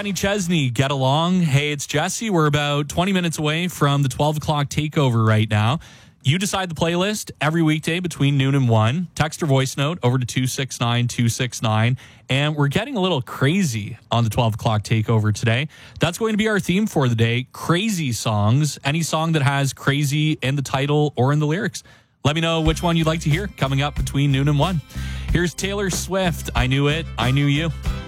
Kenny Chesney, Get Along. Hey, it's Jesse. We're about 20 minutes away from the 12 o'clock takeover right now. You decide the playlist every weekday between noon and 1. Text or voice note over to 269-269. And we're getting a little crazy on the 12 o'clock takeover today. That's going to be our theme for the day, crazy songs. Any song that has crazy in the title or in the lyrics. Let me know which one you'd like to hear coming up between noon and 1. Here's Taylor Swift, I Knew It, I Knew You.